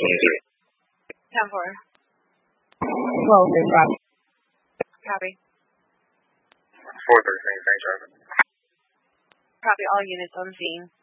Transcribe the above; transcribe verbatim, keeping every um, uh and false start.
twenty-three. ten four. twelve three five. Copy. four thirteen, same traffic. Copy all units on scene.